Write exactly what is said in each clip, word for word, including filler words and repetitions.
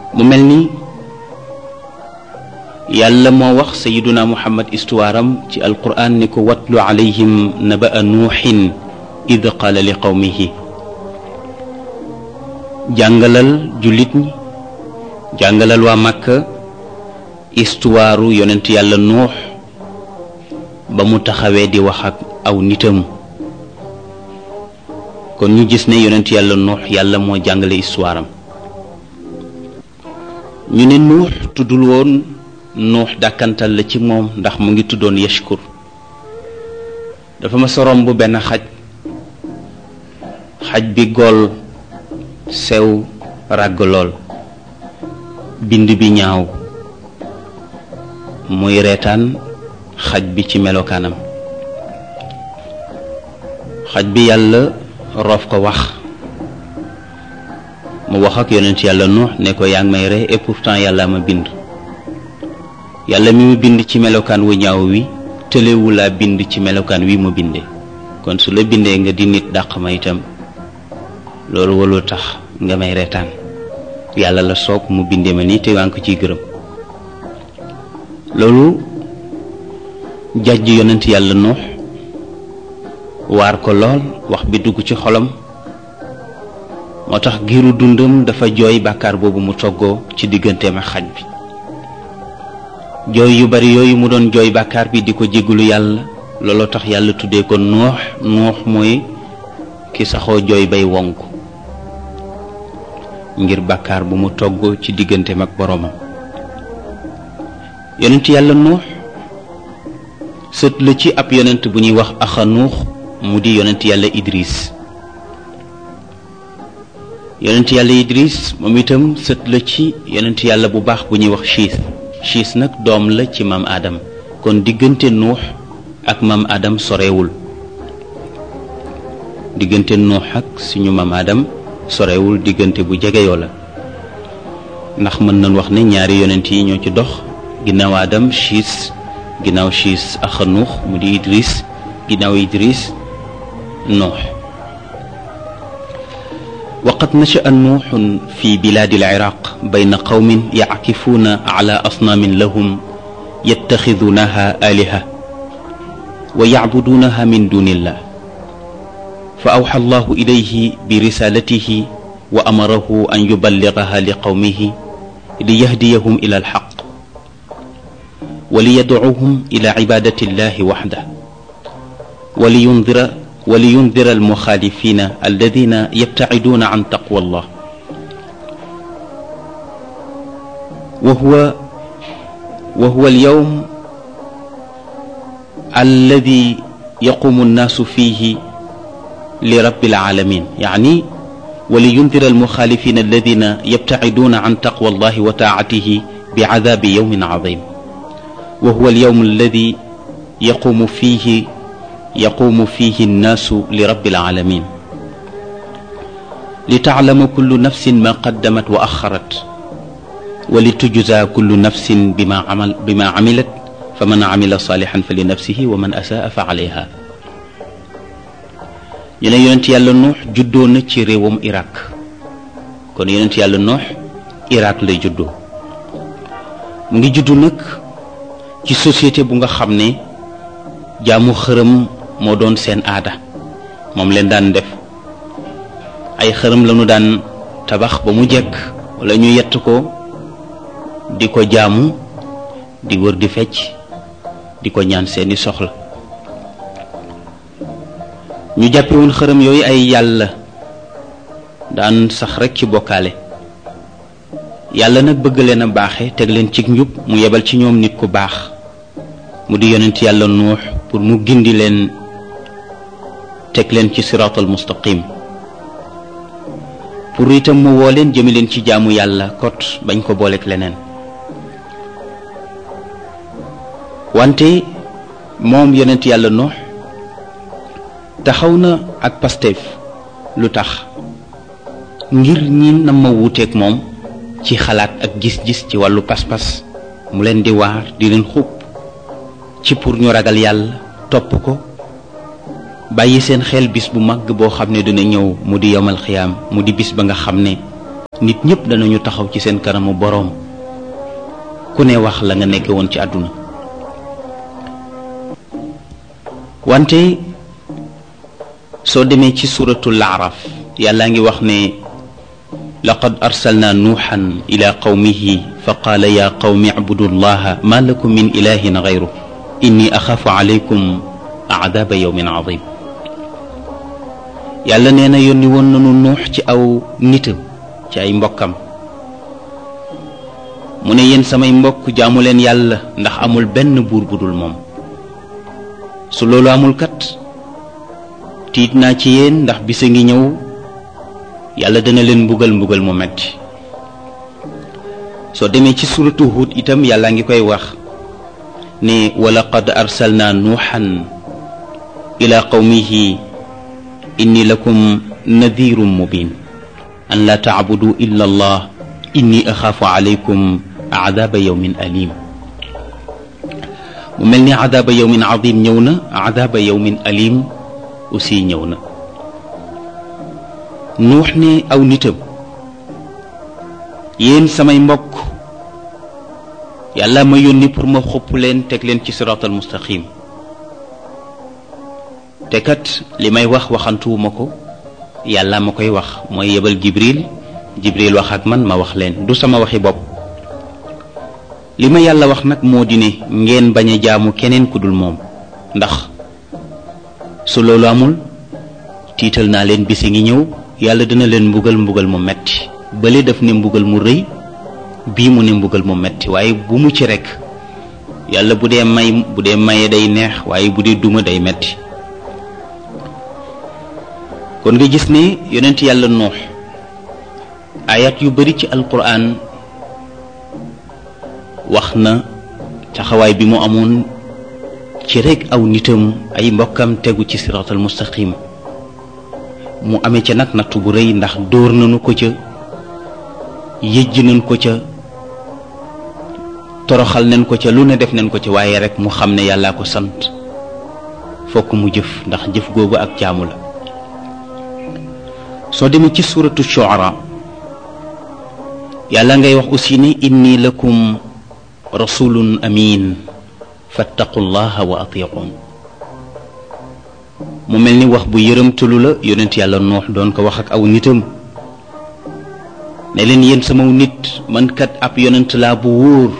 mu mel ni yàlla moo wax sayiduna muhammad istuwaaram ci alquran ni ko watlu alayhim naba'a nuuxin id qaala li qawmihi jàngalal jullit ñi jàngalal waa Makka istuwaaru yonent yàlla nuux ba mu taxawee di wax ak aw nitam kon ñu gis ne yonent yàlla nuux yàlla moo jàngale istuwaaram ñu ne nuux tuddul woon nuux dàkkantal la ci moom ndax mu ngi tuddoon yashkur dafa ma sorom bu benn xaj xaj bi gool sew ràgg lool bind bi ñaaw muy reetaan xaj bi ci melokaanam xaj bi yàlla roof ko wax mu wax ak yonent yàlla nuux ne ko yaa ngi may ree et pourtant yàlla ma bind yàlla mi mu bind ci melokaan wu ñaaw wi tëlewu laa bind ci melokaan wi mu bindee kon su la bindee nga di nit dàq ma itam loolu walul tax nga may reetaan yàlla la soog mu bindee ma nii te waa ngi ko ciy gërëm loolu jàjj yonent yàlla nuux waar ko lool wax bi dugg ci xolam moo tax giiru dundam dafa jooy bàkkaar boobu mu toggoo ci digganteem ak xaj bi jooy yu bari yooyu mu doon jooy bàkkaar bi di ko jéggulu yàlla looloo tax yàlla tuddee ko nuux nuux mooy ki saxoo jooy bay wonk ngir bàkkaar bu mu togg ci digganteem ak boroomam yonent yàlla nuux sët la ci ab yonent bu ñuy wax axanuux mu di yonent yàlla idris yonent yàlla idris moom itam sët la ci yonent yàlla bu baax bu ñuy wax chiis chiis nag doom la ci maam Adam kon diggante nuux ak maam Adam sorewul diggante nuux ak suñu maam Adam sorewul diggante bu jegeyoo la ndax mën nañ wax ne ñaari yonent yi ñoo ci dox ginnaaw Adam chiis ginnaaw chiis axanuux mu di idris ginnaaw idris nuux وقد نشأ نوح في بلاد العراق بين قوم يعكفون على أصنام لهم يتخذونها آلهة ويعبدونها من دون الله فأوحى الله إليه برسالته وأمره أن يبلغها لقومه ليهديهم إلى الحق وليدعوهم إلى عبادة الله وحده ولينذر ولينذر المخالفين الذين يبتعدون عن تقوى الله وهو وهو اليوم الذي يقوم الناس فيه لرب العالمين يعني ولينذر المخالفين الذين يبتعدون عن تقوى الله وطاعته بعذاب يوم عظيم وهو اليوم الذي يقوم فيه يقوم فيه الناس لرب العالمين لتعلم كل نفس ما قدمت وأخرت ولتجزى كل نفس بما عمل بما عملت فمن عمل صالحا فلنفسه ومن أساء فعليها ñu ne yonent yàlla nuux juddoo na ci réewum Irak kon yonent yàlla nuux Irak lay juddoo mu ngi juddu nag ci société bu nga xam ne jaamu xërëm moo doon seen aada moom leen daan def ay xërëm lañu daan tabax ba mu jekk wala ñu yett ko di ko jaamu di wër di fecc di ko ñaan seeni soxla ñu jàppe woon xërëm yooyu ay yàlla daan sax rekk ci bokkaale yàlla nag bëgg leen a baaxe teg leen ci njub mu yebal ci ñoom nit ku baax mu di yonent yàlla nuux pour mu gindi leen teg leen ci siraatal mustaqim pour itam mu woo leen jëme leen ci jaamu yàlla kot bañ ko booleek leneen wante moom yonent yàlla nuux taxaw na ak Pastef lu tax ngir ñi na ma wuuteeg moom ci xalaat ak gis-gis ci wàllu pas-pas mu leen di waar di leen xub ci pour ñu ragal yàlla topp ko bàyyi seen xel bis bu mag boo xam ne dina ñëw mu di yomal xiyaam mu di bis ba nga xam ne nit ñëpp danañu taxaw ci seen kanamu boroom ku ne wax la nga nekke woon ci àdduna wante soo demee ci suratul araf yàlla ngi wax ne laqad arsalna nuuxan ila qawmihi fa qaala ya qawmi ibudu llaha ma lakum min ilahin gayru inni axaafu alaykum aadaaba yawmin adim yàlla nee na yónni woon nanu nuux ci aw nitam ci ay mbokkam mu ne yéen samay mbokk jaamu leen yàlla ndax amul benn buur bu dul moom su loolu amul kat tiit naa ci yéen ndax bisa ngi ñëw yàlla dana leen mbugal mbugal mu metti soo demee ci suratu Hud itam yàlla ngi koy wax ne wa laqad arsalna nuuxan ila qawmihi inni lakum nadirun mubin an la taabudu illa allah inni axaafu alaykum aadaaba yawmin alim mu mel ni aadaaba yawmin adim ñëw na aadaaba yawmin alim aussi ñëw na nuux ne aw nitam yéen samay mbokk yàlla ma yónni pour ma xupp leen teg leen ci siraatal mustaqim te kat li may wax waxantuwuma ko yàlla ma koy wax mooy yebal jibril jibril wax ak man ma wax leen du sama waxi bopp li ma yàlla wax nag moo di ne ngeen bañ a jaamu keneen ku dul moom ndax su loolu amul tiital naa leen bisi ngi ñëw yàlla dina leen mbugal mbugal mu metti bële daf ne mbugal mu rëy bii mu ne mbugal mu metti waaye bu mu ci rekk yàlla bu dee may bu dee maye day neex waaye bu dee duma day metti kon nga gis ne yonent yàlla nuux ayat yu bari ci alquran wax na taxawaay bi mu amoon ci rekk aw nitam ay mbokkam tegu ci siraatal mustaqim mu amee ca nag nattu bu rëy ndax dóor nañu ko ca yëjj nañ ko ca toroxal nañ ko ca lu ne def nañ ko ca waaye rekk mu xam ne yàllaa ko sant fokk mu jëf ndax jëf googu ak jaamu la soo demee ci suuratu shu'ara yàlla ngay wax aussi ne inni lakum rasulun amin fattaqullaha wa atiqun mu mel ni wax bu yërëmtalu la yonent yàlla nuux doon ko wax ak aw nitam ne leen yéen samaw nit man kat ab yonent laa bu wóor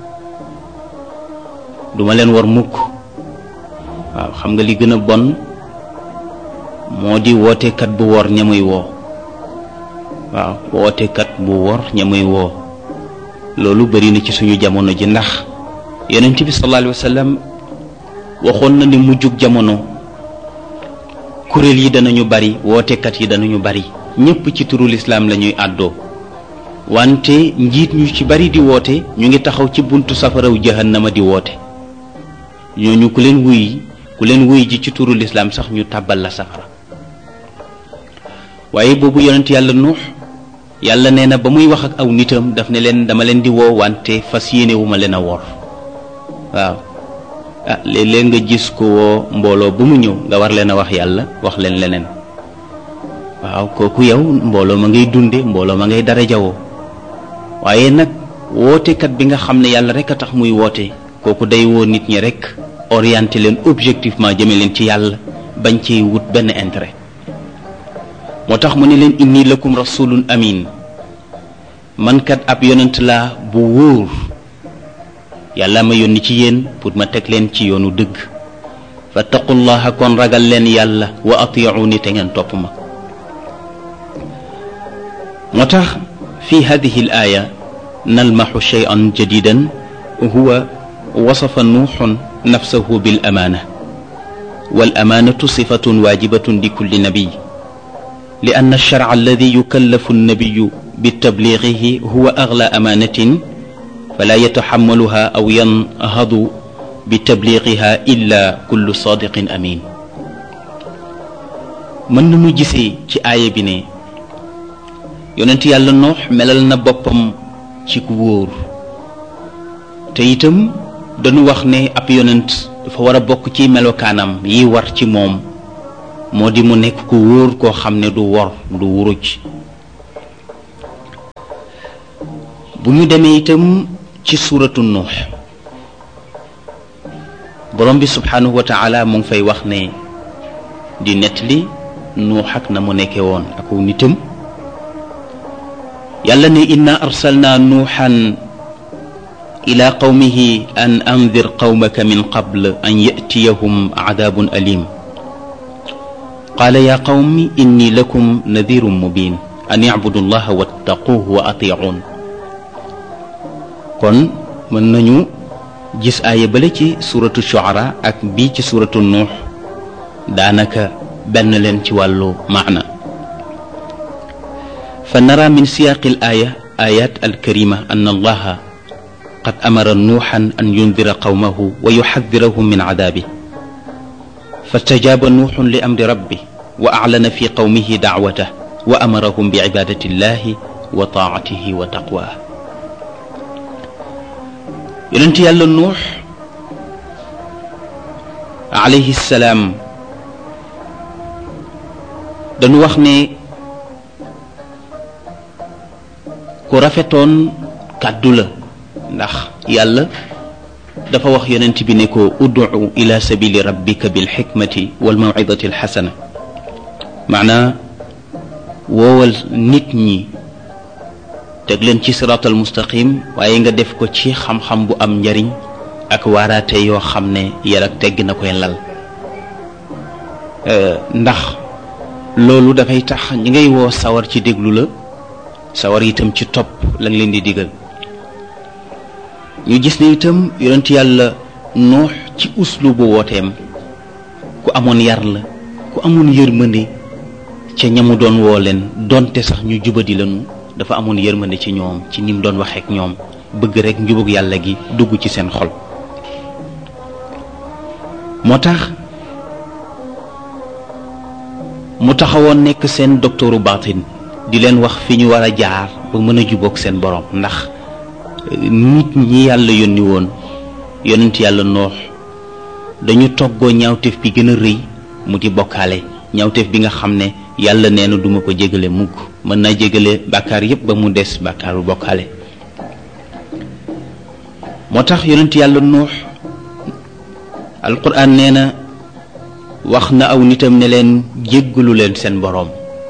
duma leen war mukk waaw xam nga li gën a bon moo di wootekat bu wor ñamuy woo waaw wootekat bu wor ñamuy woo loolu bari na ci suñu jamono ji ndax yonent bi sallallahu alayhi wa sallam waxoon na ne mujjug jamono kuréel yi danañu bari wootekat yi danañu bari ñépp ci turu lislaam la ñuy àddoo wante njiit ñu ci bari di woote ñu ngi taxaw ci buntu safaraw jahannama di woote ñooñu ku leen wuy ku leen wuy ji ci turu lislaam sax ñu tàbbal la safara waaye boobu yonent yàlla nuux yàlla nee na ba muy wax ak aw nitam daf ne leen dama leen di woo wante fas yéene wu ma leen a wor waaw ah léeg-léeg nga gis ko woo mbooloo bu mu ñëw nga war leen a wax yàlla wax leen leneen waaw kooku yow mbooloo ma ngay dunde mbooloo ma ngay dara jawoo waaye nag wootekat bi nga xam ne yàlla rek a tax muy woote kooku day woo nit ñi rek orienté leen objectivement jëme leen ci yàlla bañ ciy wut benn intérêt moo tax mu ne leen inni lakum rasulun amin man kat ab yonent laa bu wóor yàlla ma yónni ci yéen pour ma teg leen ci yoonu dëgg fattaqullaha kon ragal leen yàlla wa ati'uni te ngeen topp ma moo tax fi hadihi al aya nalmaxu shay'an jadidan huwa wasafa nuuxun nafsahu bil amaana wal amaanatu sifatun waajibatun li kulli nabiy li anna ash-shar'a alladi yukallafu an-nabiyyu bitabliighihi huwa aghlaa amaanatin fala yataxammaluha aw yanhadu bitabliighiha illa kullu saadiqin amin mën nañu gisee ci aaya bi ne yonent yàlla noox melal na boppam ci ku wóor te itam dañu wax ne ab yonent dafa war a bokk ci melokaanam yi war ci moom moo di mu nekk ku wóor koo xam ne du wor du wuruj bu ñu demee itam ci suuratu nuux borom bi subhanahu wa taala mu ngi fay wax ne di nettali nuux ak na mu nekke woon ak nitam yàlla ne inna arsalna nuuxan ila qawmihi an andir qawmaka min qabl an yatiyahum adabun alim qala ya qawmi inni lakum nadirun mubin an yacbudu allaha wattaquuhu wa atiicuun kon mën nañu gis aaya bale ci suratu shuara ak bii ci suratu nuux daanaka benn leen ci wàllu maana fa nara min siyaaqi al aaya ayat alkarima an allaha qad amara nuuxan an yundira qawmahu wa yuxadirahum min cadaabi fastajaaba nuuxun li amri rabbi wa aclana fi qawmihi dacwatah wa amarahum bi cibaadati illahi wa taacatihi wa taqwaa yonent yàlla nuux alayhi salaam dañu wax ne ku rafetoon kàddu la ndax yàlla dafa wax yonent bi ne ko ud'u ila sabili rabbika bil xikmati wal mawcidati al xasana maanaa woowal nit ñi teg leen ci siraatal mustaqim waaye nga def ko ci xam-xam bu am njariñ ak waaraate yoo xam ne yar ak tegg na koy lal ndax loolu dafay tax ñi ngay woo sawar ci déglu la sawar itam ci topp lañ leen di digal ñu gis ne itam yonent yàlla nuux ci uslubu wooteem ku amoon yar la ku amoon yërmande ca ñamu doon woo leen donte sax ñu jubadi lañu dafa amoon yërmande ci ñoom ci nim doon waxeek ñoom bëgg rekk njubug yàlla gi dugg ci seen xol moo tax mu taxawoon nekk seen doktooru baatin di leen wax fi ñu war a jaar ba mën a jubóog seen borom ndax nit ñi yàlla yónni woon yonent yàlla noox dañu toggoo ñaawteef bi gën a rëy mu di bokkaale ñaawteef bi nga xam ne yàlla nee na duma ko jégale mukk mën naa jégale bàkkaar yépp ba mu des bàkkaaru bokkaale moo tax yonent yàlla nuux alquran nee na wax na aw nitam ne leen jéggalu leen seen boroom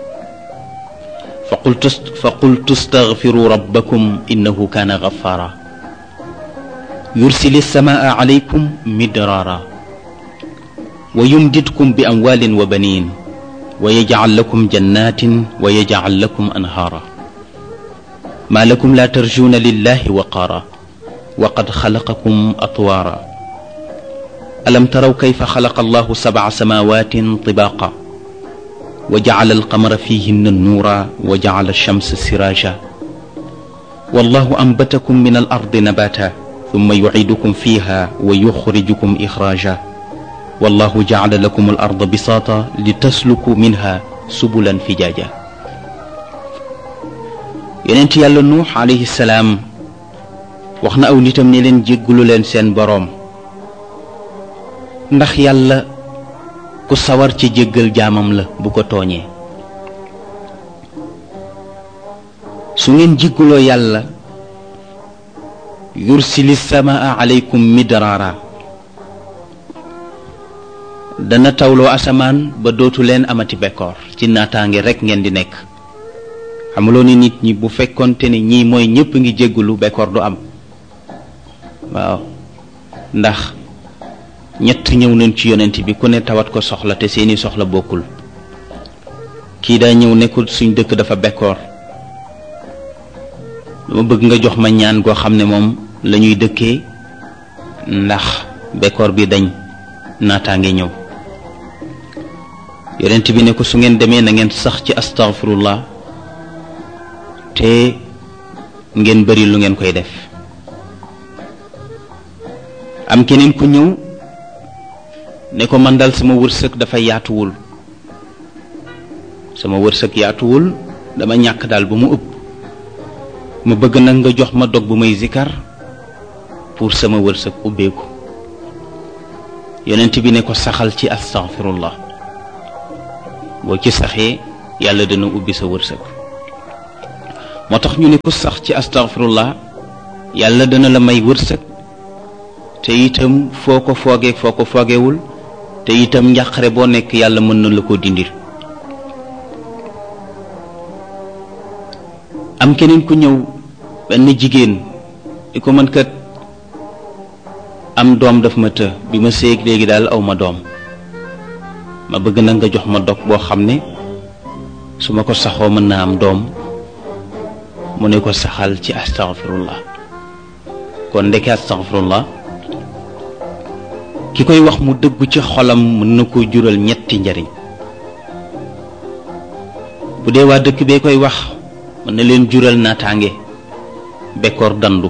fa qultu fa qultu staghfiru rabbakum innahu kaana ghaffara yursili samaa alaykum midraara wa yumdidkum bi amwaalin wa baniin wa yajcal lakum jannatin wa yajcal lakum anhaara maa lakum laa tarjuuna lillahi waqaara wa qad xalaqakum atwaara alam taraw kayfa xalaqa allahu sabca samaawatin tibaaqa wa jacala alqamara fiihinna nuura wa jacala alchamsa siraaja wallahu ambatakum min alardi nabaata summa yuciidukum fiiha wa yuxrijukum ixraaja wallahu jacala lakum alarda bisaata litasluku minha subulan fijaaja yonent yàlla nuux alayhi salaam wax na aw nitam ne leen jéggalu leen seen boroom ndax yàlla ku sawar ci jéggal jaamam la bu ko tooñee su ngeen jéggaloo yàlla yursili samaa alaykum midraara dana tawloo asamaan ba dootu leen amati bekkoor ci naataange rekk ngeen di nekk xamuloo ni nit ñi bu fekkonte ne ñii mooy ñépp ngi jéggalu bekkoor du am waaw ndax ñett ñëw nañ ci yonent bi ku ne tawat ko soxla te seeni soxla bokkul kii daa ñëw nekkul suñ dëkk dafa bekkoor dama bëgg nga jox ma ñaan goo xam ne moom la ñuy dëkkee ndax bekkoor bi dañ naataange ñëw yonent bi ne ko su ngeen demee na ngeen sax ci astaghfirullah te ngeen bari lu ngeen koy def am keneen ku ñëw ne ko man dal sama wërsëg dafa yaatuwul sama wërsëg yaatuwul dama ñàkk daal ba mu ëpp ma bëgg nag nga jox ma dog bu may zikar pour sama wërsëg ubbeeku yonent bi ne ko saxal ci astaghfirullah boo ci saxee yàlla dana ubbi sa wërsëg moo tax ñu ne ko sax ci astaghfirullah yàlla dana la may wërsëg te itam foo ko foogee foo ko foogewul te itam njàqare boo nekk yàlla mën na la ko dindir am keneen ku ñëw benn jigéen di ko mën kat am doom daf ma të bi ma séeg léegi daal aw ma doom ma bëgg na nga jox ma dog boo xam ne su ma ko saxoo mën naa am doom mu ne ko saxal ci astaghfirullah kon ndeke astaghfirullah ki koy wax mu dëggu ci xolam mën na ko jural ñetti njariñ bu dee waa dëkk bee koy wax mën na leen jural naataange bekkoor dandu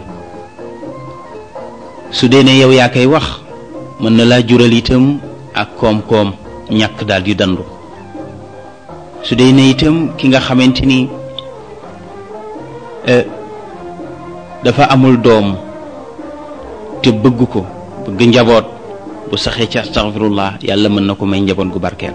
su dee ne yow yaa koy wax mën na laa jural itam ak koom-koom ñàkk daal di dandu su dee ne itam ki nga xamante ni dafa amul doom te bëgg ko bëgg njaboot bu saxee ci astaghfirullah yàlla mën na ko may njaboot gu barkeel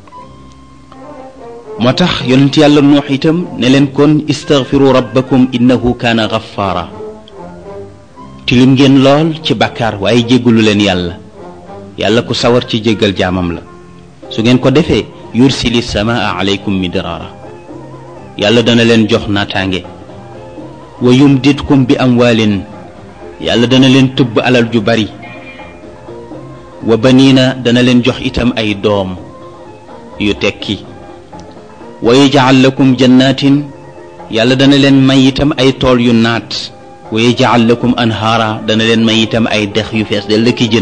moo tax yonent yàlla nuux itam ne leen kon istaghfiru rabbakum innahu kaana ghaffara tilim ngeen lool ci bàkkaar waaye jéggalu leen yàlla yàlla ku sawar ci jéggal jaamam la su ngeen ko defee yursili samaa alaykum midraara yàlla dana leen jox naataange wa yumditkum bi amwaalin yàlla dana leen tëbb alal ju bari wa baniina dana leen jox itam ay doom yu tekki wa yaj'al lakum jannatin yàlla dana leen may itam ay tool yu naat wa yaj'al lakum anhaara dana leen may itam ay dex yu fees del la ki jën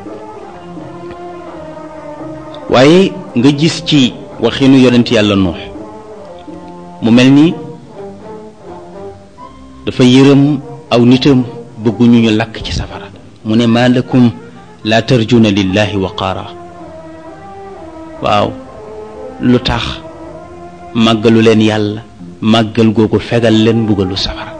waaye nga gis ci waxinu yonent yàlla nuux mu mel ni dafa yërëm aw nitam bëgguñu ñu lakk ci safara mu ne maa lakum laa tarjuna lillahi waqaara waaw lu tax màggalu leen yàlla màggal googu fegal leen mbugalu safara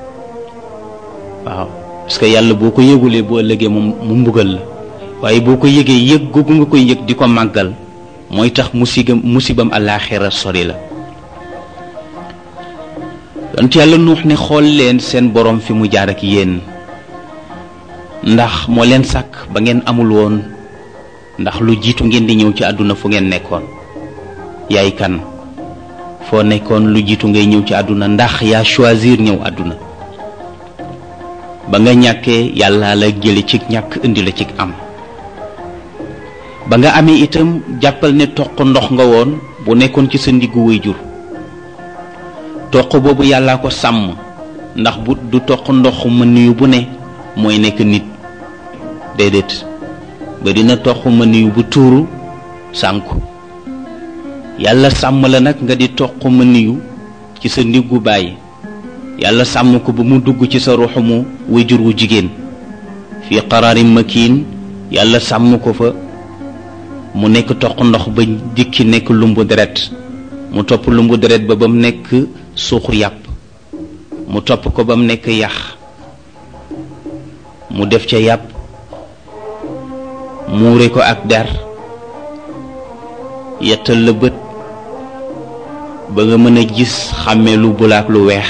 waaw parce que yàlla boo ko yëgulee boo ëllëgee mu mu mbugal la waaye boo ko yëgee yëg googu nga koy yëg di ko màggal mooy tax musigam musibam àllaaxira sori la yonent yàlla nuux ne xool leen seen borom fi mu jaar ak yéen ndax moo leen sàkk ba ngeen amul woon ndax lu jiitu ngeen di ñëw ci àdduna fu ngeen nekkoon yaay kan foo nekkoon lu jiitu ngay ñëw ci àdduna ndax yaa choisir ñëw àdduna ba nga ñàkkee yàlla la jële ci ñàkk indi la ci am ba nga amee itam jàppal ne toq ndox nga woon bu nekkoon ci sa ndiggu waajur toq boobu yàllaa ko sàmm ndax bu du toq ndox mën yu bu ne mooy nekk nit déedéet ba dina toq mën yu bu tuuru sànku yàlla sàmm la nag nga di toq mën yu ci sa ndiggu baay yàlla sàmm ko ba mu dugg ci sa ruuxu mu waajur wu jigéen fii qaraarin makiin yàlla sàmm ko fa mu nekk toq ndox ba dikki nekk lumbu deret mu topp lumbu deret ba ba mu nekk suuxu yàpp mu topp ko ba mu nekk yax mu def ca yàpp muure ko ak der yettal la bët ba nga mën a gis xàmmee lu bula ak lu weex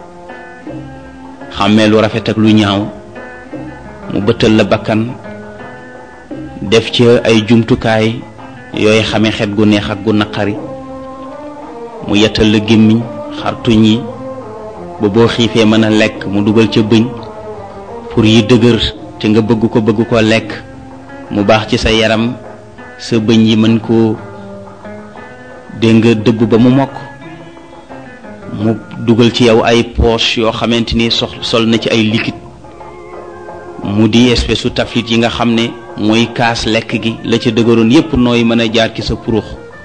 xàmmee lu rafet ak lu ñaaw mu bëttal la bakkan def ca ay jumtukaay yooyu xame xet gu neex ak gu naqari mu yettal la gémmiñ xartuñ yi ba boo xiifee mën a lekk mu dugal ca bëñ pour yi dëgër te nga bëgg ko bëgg ko lekk mu baax ci sa yaram sa bëñ yi mën koo dégg nga dëbb ba mu mokk mu dugal ci yow ay poche yoo xamante ni sox sol na ci ay liquide mu di espèce su taflit yi nga xam ne mooy kaas lekk gi la ca dëgëroon yépp nooy mën a jaar ci sa purux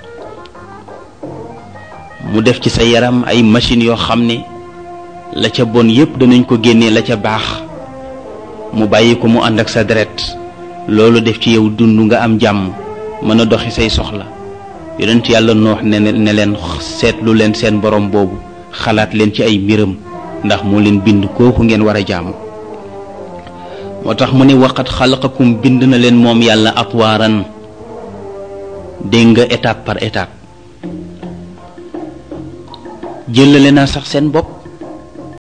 mu def ci sa yaram ay machines yoo xam ne la ca bon yépp danañ ko génnee la ca baax mu bàyyi ko mu ànd ak sa deret loolu def ci yow dund nga am jàmm mën a doxi say soxla yonent yàlla noox ne ne leen seetlu leen seen borom boobu xalaat leen ci ay mbiram ndax moo leen bind kooku ngeen war a jaamu moo tax mu ne waqat xalaqakum bind na leen moom yàlla atwaaran dégg nga étape par étape jëlale naa sax seen bopp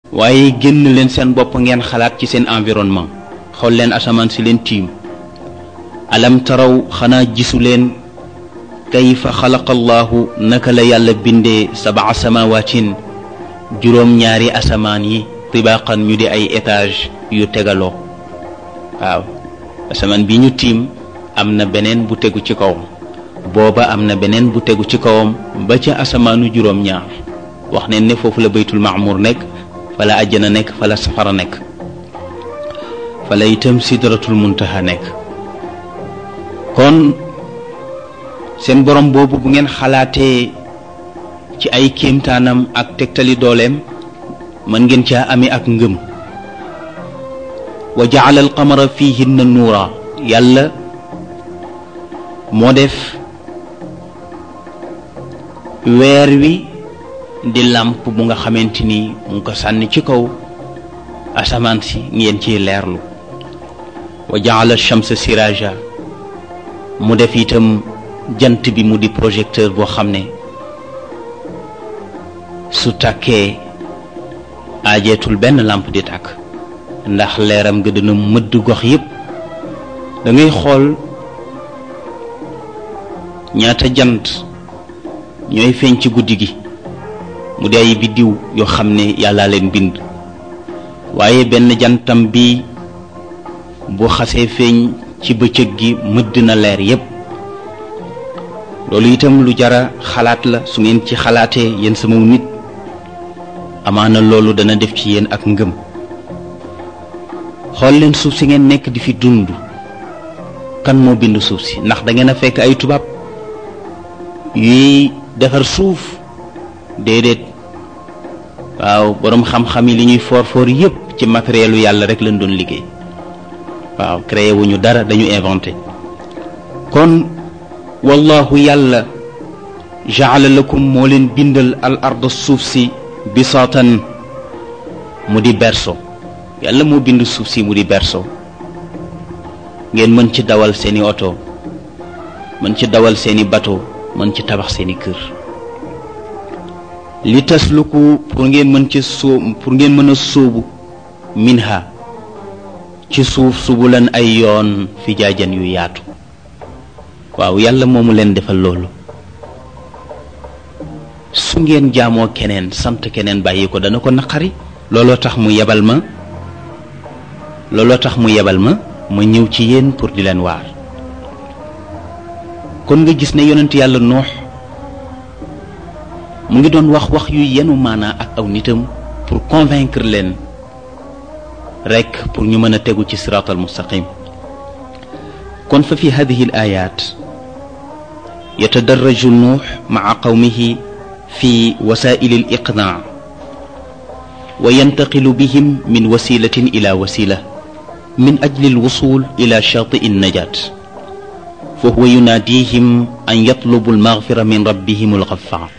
waaye génn leen seen bopp ngeen xalaat ci seen environnement. xool leen asamaan si leen tiim. alam taraw xanaa gisu leen kayfa xalaqa allahu naka la yàlla bindee sabaa samawaatin juróom ñaari asamaan yi tibaqan ñu di ay étage yu tegaloo. waaw asamaan bi ñu tiim am na beneen bu tegu ci kawam, booba am na beneen bu tegu ci kawam ba ca asamaanu juróom ñaar. wax neen ne foofu la baytul maamur nekk, fa la àjjana nekk, fa la safara nekk, fa la itam sidratul muntaha nekk. kon seen borom boobu bu ngeen xalaatee ci ay kéemtaanam ak tegtali dooleem mën ngeen caa amee ak ngëm. wa jaala alqamara fihinna nuura, yàlla moo def weer wi di làmp bu nga xamante ni mu ngi ko sànni ci kaw asamaan si ngeen ciy leerlu. wa jaala shamsa siraja, mu def itam jant bi mu di projecteur boo xam ne su tàkkee aajeetul benn lampe di tàkk ndax leeram nga dina mëdd gox yépp. da ngay xool ñaata jant ñooy feeñ ci guddi gi mu di ay biddiw yoo xam ne yàlla leen bind, waaye benn jantam bi bu xasee feeñ ci bëccëg gi mëdd na leer yépp. loolu itam lu jara xalaat la. su ngeen ci xalaatee yéen sama nit, amaana loolu dana def ci yéen ak ngëm. xool leen suuf si ngeen nekk di fi dund, kan moo bind suuf si? ndax da ngeen a fekk ay tubaab yuy defar suuf? déedéet. waaw boroom xam-xam yi li ñuy foor foor yépp ci matérielu yàlla rek lañ doon liggéey. waaw créé wuñu dara, dañu inventé. kon wallahu yàlla jaala lakum moo leen bindal al arda suuf si bisaatan mu di berso. yàlla moo bind suuf si mu di berso, ngeen mën ci dawal seeni oto, mën ci dawal seeni bateau, mën ci tabax seeni kër. li tasluku pour ngeen mën ci sóob pour ngeen mën a sóobu minha ci suuf subulan ay yoon fi jaajan yu yaatu. waaw yàlla moomu leen defal loolu. su ngeen jaamoo keneen sant keneen bàyyi ko dana ko naqari. looloo tax mu yebal ma looloo tax mu yebal ma ma ñëw ci yéen pour di leen waar. kon nga gis ne yonent yàlla noox mu ngi doon wax wax yu yenu maanaa ak aw nitam pour convaincre leen rek pour ñu mën a tegu ci siraatal mustaqim. kon fa fi hadihi al ayat yatadarraju nuux maa qawmihi fi wasaa'il al iqnaa wa yantaqilu bihim min wasilatin ila wasila min ajli al wusul ila shaati'i an najat fa huwa yunaadihim an yatlubu al maghfira min rabbihim al ghaffar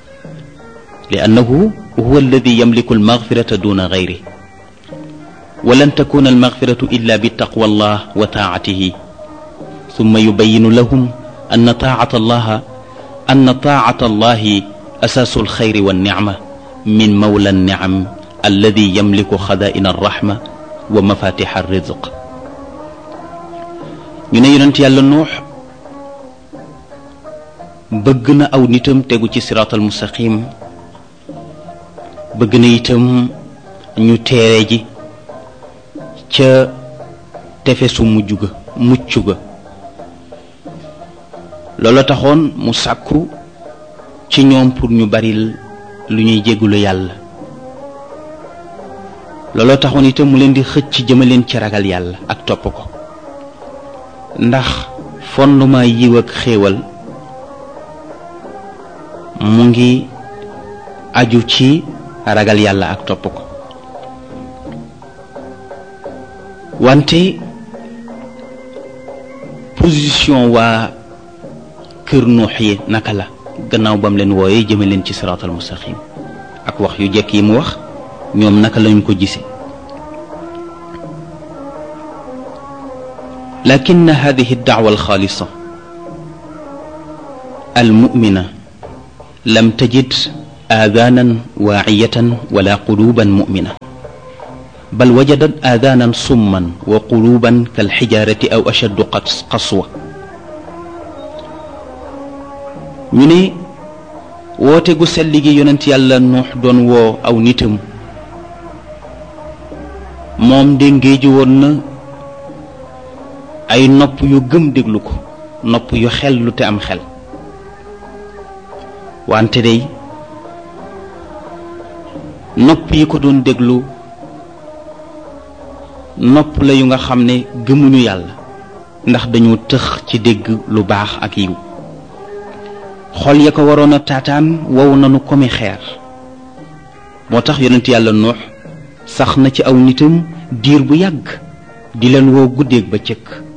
لأنه هو الذي يملك المغفرة دون غيره ولن تكون المغفرة إلا بتقوى الله وطاعته ثم يبين لهم أن طاعة الله أن طاعة الله أساس الخير والنعمة من مولى النعم الذي يملك خزائن الرحمة ومفاتيح الرزق. ñu ne yonent Yàlla Nuux bëgg na aw nitam tegu ci siraatal mustaqim, bëgg na itam ñu teere ji ca tefesu mujj ga mucc ga. loolu taxoon mu sàkku ci ñoom pour ñu baril lu ñuy jéggulu yàlla. loolu taxoon itam mu leen di xëcc jëmaleen ci ragal yàlla ak topp ko, ndax fondement yiw ak xéewal mu ngi aju ci ragal yàlla ak topp ko. wante position waa kër Nuux yi naka la gannaaw bam leen wooyee jëme leen ci siraatal mustaqim ak wax yu jekk yi mu wax, ñoom naka lañu ko gise. lakin hadihi ad-da'wa al-khalisa al-mu'mina lam tajid aadaanan waaciyatan wala quluuban mu'mina bal wajadat aadaanan summan wa quluuban kalxijaarati aw ashaddu qaswa ñu ne woote gu sell gi yonent yàlla nuux doon woo aw nitam moom de ngéeju woon na ay nopp yu gëm déglu ko nopp yu xel lu te am xel wante day nopp yi ko doon déglu nopp la yu nga xam ne gëmuñu yàlla ndax dañoo tëx ci dégg lu baax ak yiw xol ya ko waroon a taataan wow nanu komi xeer moo tax yonent yàlla nuux sax na ci aw nitam diir bu yàgg di leen woo guddeeg ba cëkk